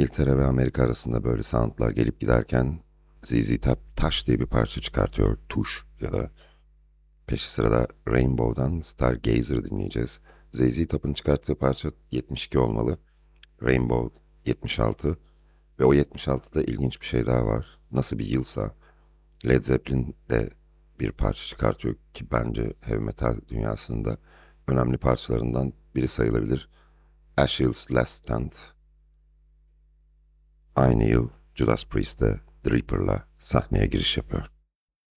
İngiltere ve Amerika arasında böyle soundlar gelip giderken ZZ Top Taş diye bir parça çıkartıyor. Tuş ya da peşi sırada Rainbow'dan Stargazer dinleyeceğiz. ZZ Top'un çıkarttığı parça 72 olmalı. Rainbow 76 ve o 76'da ilginç bir şey daha var. Nasıl bir yılsa Led Zeppelin de bir parça çıkartıyor ki bence heavy metal dünyasında önemli parçalarından biri sayılabilir. Ashill's Last Stand. Aynı yıl Judas Priest de The Reaper'la sahneye giriş yapıyor.